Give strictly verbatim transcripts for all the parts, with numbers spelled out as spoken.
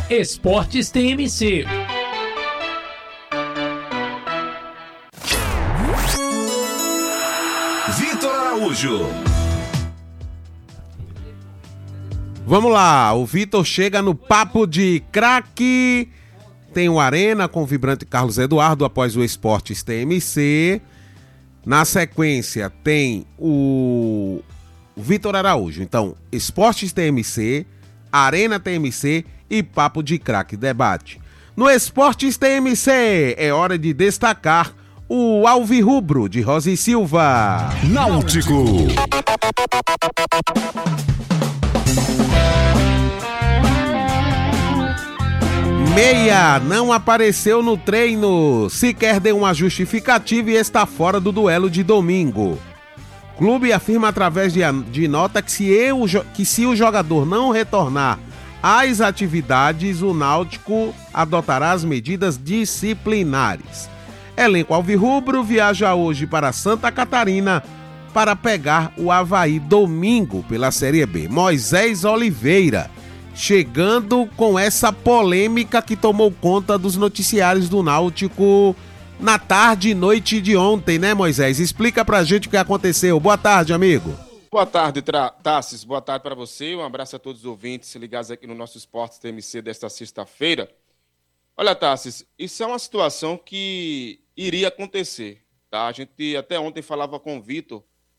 Esportes T M C. Vitor Araújo. Vamos lá, o Vitor chega no papo de craque. Tem o Arena com o vibrante Carlos Eduardo após o Esportes T M C. Na sequência tem o Vitor Araújo. Então, Esportes T M C, Arena T M C e Papo de Craque Debate. No Esportes T M C é hora de destacar o Alvirrubro de Rosa e Silva. Náutico. Meia não apareceu no treino, sequer deu uma justificativa e está fora do duelo de domingo. Clube afirma através de, de nota que se, eu, que se o jogador não retornar às atividades, o Náutico adotará as medidas disciplinares. Elenco alvirrubro viaja hoje para Santa Catarina para pegar o Avaí domingo pela Série B. Moisés Oliveira chegando com essa polêmica que tomou conta dos noticiários do Náutico na tarde e noite de ontem, né, Moisés? Explica pra gente o que aconteceu. Boa tarde, amigo. Boa tarde, Tassis. Boa tarde para você. Um abraço a todos os ouvintes ligados aqui no nosso Esportes T M C desta sexta-feira. Olha, Tassis, isso é uma situação que iria acontecer, tá? A gente até ontem falava com o Vitor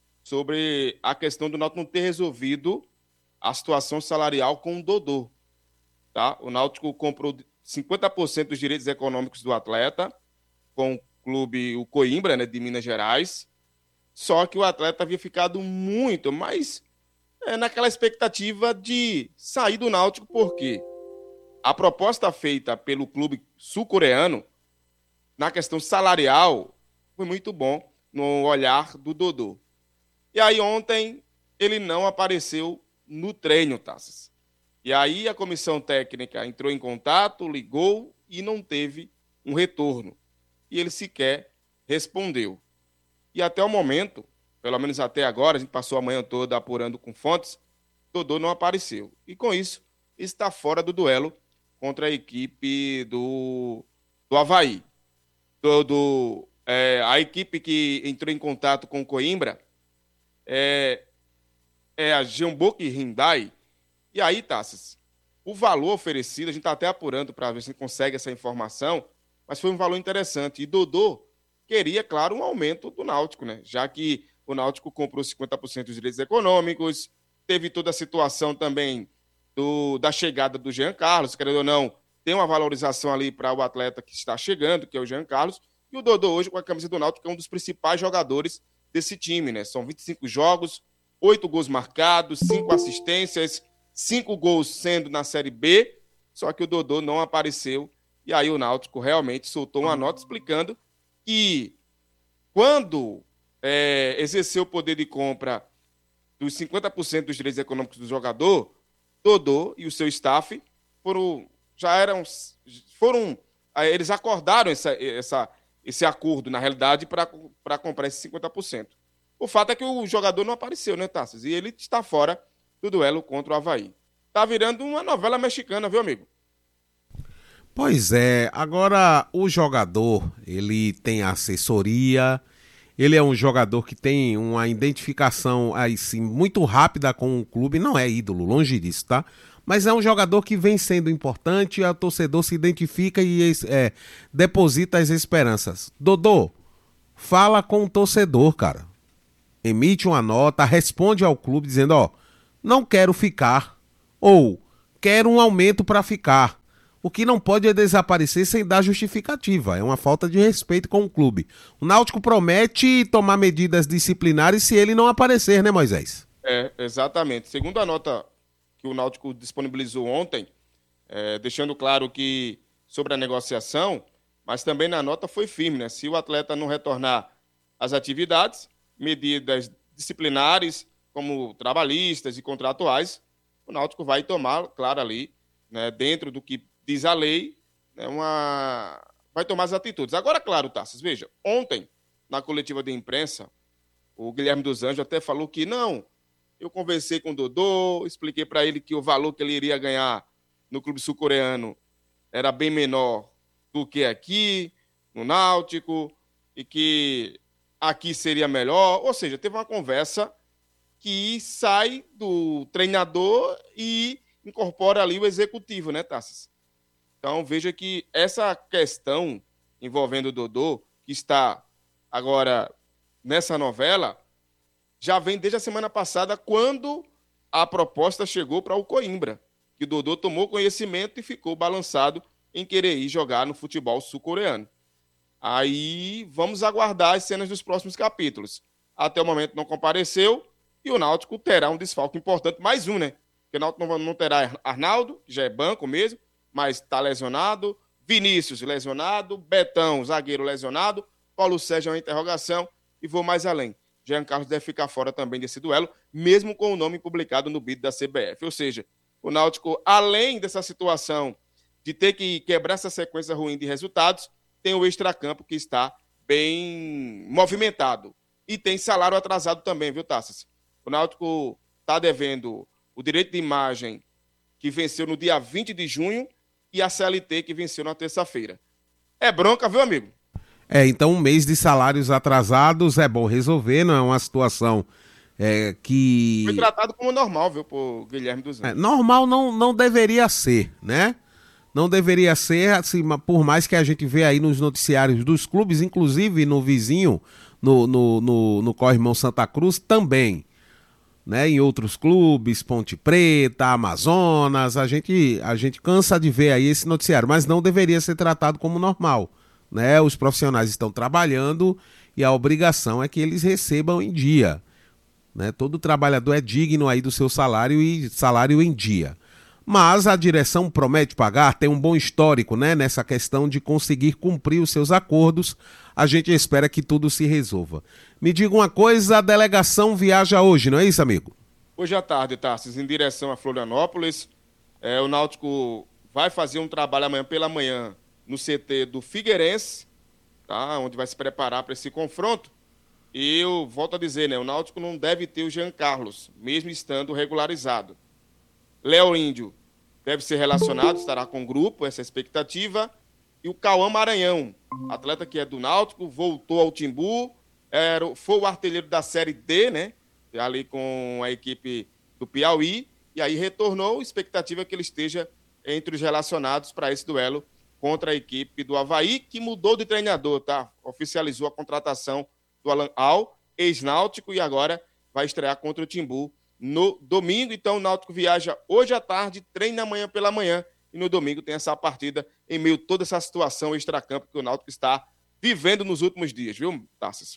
sobre a questão do Náutico não ter resolvido a situação salarial com o Dodô, tá? O Náutico comprou cinquenta por cento dos direitos econômicos do atleta com o clube, o Coimbra, né, de Minas Gerais, só que o atleta havia ficado muito, mas é, naquela expectativa de sair do Náutico, porque a proposta feita pelo clube sul-coreano na questão salarial foi muito bom no olhar do Dodô. E aí ontem ele não apareceu no treino, Tassis. E aí a comissão técnica entrou em contato, ligou e não teve um retorno. E ele sequer respondeu. E até o momento, pelo menos até agora, a gente passou a manhã toda apurando com fontes, Dodô não apareceu. E com isso, está fora do duelo contra a equipe do, do Avaí. Do, do, é, a equipe que entrou em contato com o Coimbra é... é a Jeonbuk Hyundai. E aí, Tassis, o valor oferecido, a gente está até apurando para ver se a gente consegue essa informação, mas foi um valor interessante. E Dodô queria, claro, um aumento do Náutico, né? Já que o Náutico comprou cinquenta por cento dos direitos econômicos, teve toda a situação também do, da chegada do Jean Carlos, querendo ou não, tem uma valorização ali para o atleta que está chegando, que é o Jean Carlos, e o Dodô hoje, com a camisa do Náutico, é um dos principais jogadores desse time, né? São vinte e cinco jogos, oito gols marcados, cinco assistências, cinco gols sendo na Série B, só que o Dodô não apareceu. E aí o Náutico realmente soltou uma nota explicando que quando é, exerceu o poder de compra dos cinquenta por cento dos direitos econômicos do jogador, Dodô e o seu staff foram, já eram, foram, eles acordaram essa, essa, esse acordo, na realidade, para comprar esses cinquenta por cento. O fato é que o jogador não apareceu, né, Tassis? E ele está fora do duelo contra o Avaí. Tá virando uma novela mexicana, viu, amigo? Pois é, agora o jogador, ele tem assessoria, ele é um jogador que tem uma identificação assim, muito rápida com o clube, não é ídolo, longe disso, tá? Mas é um jogador que vem sendo importante, o torcedor se identifica e é, deposita as esperanças. Dodô, fala com o torcedor, cara. Emite uma nota, responde ao clube dizendo, ó, não quero ficar, ou quero um aumento para ficar. O que não pode é desaparecer sem dar justificativa. É uma falta de respeito com o clube. O Náutico promete tomar medidas disciplinares se ele não aparecer, né, Moisés? É, exatamente. Segundo a nota que o Náutico disponibilizou ontem, é, deixando claro que sobre a negociação, mas também na nota foi firme, né? Se o atleta não retornar às atividades, medidas disciplinares, como trabalhistas e contratuais, o Náutico vai tomar, claro, ali, né, dentro do que diz a lei, né, uma... vai tomar as atitudes. Agora, claro, Tassis, veja, ontem, na coletiva de imprensa, o Guilherme dos Anjos até falou que não, eu conversei com o Dodô, expliquei para ele que o valor que ele iria ganhar no clube sul-coreano era bem menor do que aqui, no Náutico, e que aqui seria melhor. Ou seja, teve uma conversa que sai do treinador e incorpora ali o executivo, né, Tassis? Então, veja que essa questão envolvendo o Dodô, que está agora nessa novela, já vem desde a semana passada, quando a proposta chegou para o Coimbra, que o Dodô tomou conhecimento e ficou balançado em querer ir jogar no futebol sul-coreano. Aí vamos aguardar as cenas dos próximos capítulos. Até o momento não compareceu e o Náutico terá um desfalque importante, mais um, né? Porque o Náutico não, não terá Arnaldo, que já é banco mesmo, mas está lesionado, Vinícius lesionado, Betão, zagueiro lesionado, Paulo Sérgio é uma interrogação e vou mais além. Jean Carlos deve ficar fora também desse duelo, mesmo com o nome publicado no bid da C B F. Ou seja, o Náutico, além dessa situação de ter que quebrar essa sequência ruim de resultados, tem o extracampo que está bem movimentado. E tem salário atrasado também, viu, Tassas? O Náutico está devendo o direito de imagem, que venceu no dia vinte de junho, e a C L T, que venceu na terça-feira. É bronca, viu, amigo? É, então um mês de salários atrasados é bom resolver, não é uma situação é, que... Foi tratado como normal, viu, por Guilherme dos Anjos. É, normal não, não deveria ser, né? Não deveria ser, assim, por mais que a gente vê aí nos noticiários dos clubes, inclusive no vizinho, no, no, no, no Corrimão Santa Cruz também, né? Em outros clubes, Ponte Preta, Amazonas, a gente, a gente cansa de ver aí esse noticiário, mas não deveria ser tratado como normal, né? Os profissionais estão trabalhando e a obrigação é que eles recebam em dia, né? Todo trabalhador é digno aí do seu salário e salário em dia. Mas a direção promete pagar, tem um bom histórico, né, nessa questão de conseguir cumprir os seus acordos. A gente espera que tudo se resolva. Me diga uma coisa, a delegação viaja hoje, não é isso, amigo? Hoje à tarde, Tarsis, em direção a Florianópolis. É, o Náutico vai fazer um trabalho amanhã pela manhã no C T do Figueirense, tá, onde vai se preparar para esse confronto. E eu volto a dizer, né, o Náutico não deve ter o Jean Carlos, mesmo estando regularizado. Léo Índio deve ser relacionado, estará com o grupo, essa é a expectativa. E o Cauã Maranhão, atleta que é do Náutico, voltou ao Timbu, era, foi o artilheiro da Série D, né? Ali com a equipe do Piauí, e aí retornou, expectativa é que ele esteja entre os relacionados para esse duelo contra a equipe do Avaí, que mudou de treinador, tá? Oficializou a contratação do Alan Al, ex-Náutico, e agora vai estrear contra o Timbu no domingo. Então o Náutico viaja hoje à tarde, treina amanhã pela manhã e no domingo tem essa partida em meio a toda essa situação extracampo que o Náutico está vivendo nos últimos dias, viu, Tarsis?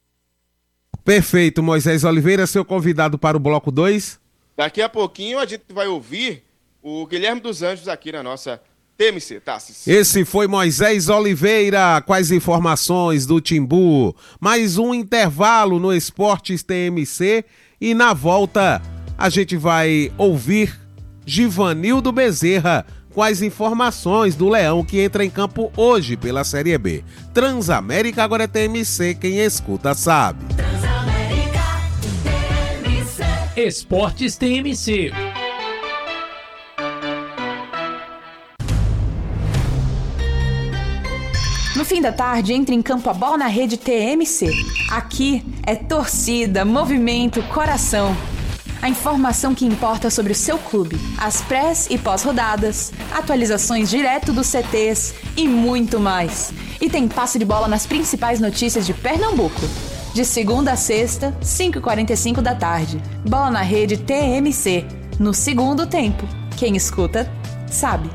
Perfeito, Moisés Oliveira, seu convidado para o bloco dois. Daqui a pouquinho a gente vai ouvir o Guilherme dos Anjos aqui na nossa T M C, Tarsis. Esse foi Moisés Oliveira com as informações do Timbu. Mais um intervalo no Esportes T M C. E na volta a gente vai ouvir Givanildo Bezerra com as informações do Leão que entra em campo hoje pela Série B. Transamérica agora é T M C, quem escuta sabe. Transamérica, T M C. Esportes T M C. No fim da tarde, entra em campo a bola na rede T M C. Aqui é torcida, movimento, coração. A informação que importa sobre o seu clube, as prés e pós-rodadas, atualizações direto dos C Tês e muito mais. E tem passe de bola nas principais notícias de Pernambuco. De segunda a sexta, cinco e quarenta e cinco da tarde. Bola na rede T M C. No segundo tempo. Quem escuta, sabe.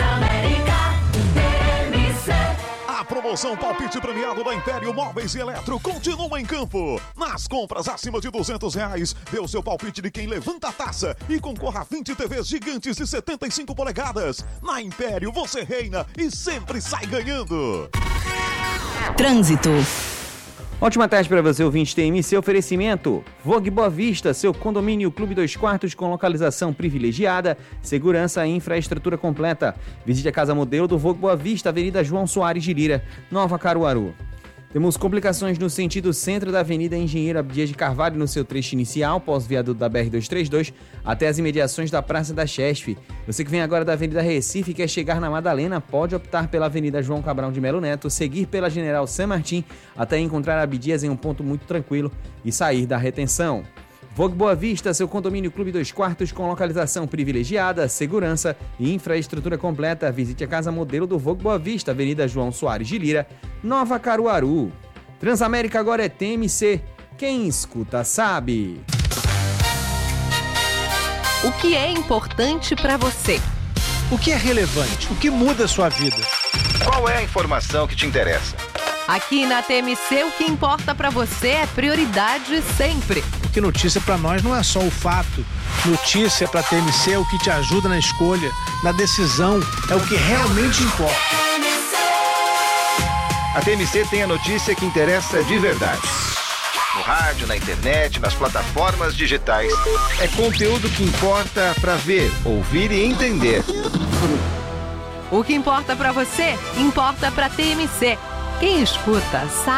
Promoção Palpite Premiado da Império Móveis e Eletro continua em campo. Nas compras acima de duzentos reais, dê o seu palpite de quem levanta a taça e concorra a vinte T Vs gigantes de setenta e cinco polegadas. Na Império você reina e sempre sai ganhando. Trânsito. Ótima tarde para você, ouvinte T M C. Oferecimento Vogue Boa Vista, seu condomínio Clube dois Quartos com localização privilegiada, segurança e infraestrutura completa. Visite a casa modelo do Vogue Boa Vista, Avenida João Soares de Lira, Nova Caruaru. Temos complicações no sentido centro da Avenida Engenheiro Abdias de Carvalho no seu trecho inicial, pós-viaduto da B R duzentos e trinta e dois, até as imediações da Praça da Chesf. Você que vem agora da Avenida Recife e quer chegar na Madalena, pode optar pela Avenida João Cabral de Melo Neto, seguir pela General San Martín até encontrar Abdias em um ponto muito tranquilo e sair da retenção. Vogue Boa Vista, seu condomínio Clube dois Quartos com localização privilegiada, segurança e infraestrutura completa. Visite a casa modelo do Vogue Boa Vista, Avenida João Soares de Lira, Nova Caruaru. Transamérica agora é T M C. Quem escuta sabe. O que é importante para você? O que é relevante? O que muda a sua vida? Qual é a informação que te interessa? Aqui na T M C, o que importa para você é prioridade sempre. Porque notícia para nós não é só o fato. Notícia para a T M C é o que te ajuda na escolha, na decisão, é o que realmente importa. A T M C tem a notícia que interessa de verdade. No rádio, na internet, nas plataformas digitais. É conteúdo que importa para ver, ouvir e entender. O que importa para você, importa para a T M C. Quem escuta sabe.